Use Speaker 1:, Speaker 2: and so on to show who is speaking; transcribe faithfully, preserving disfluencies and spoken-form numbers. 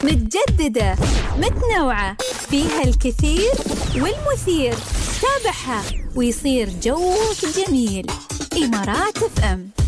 Speaker 1: متجددة، متنوعة، فيها الكثير والمثير. تابعها ويصير جوك جميل. إمارات اف ام.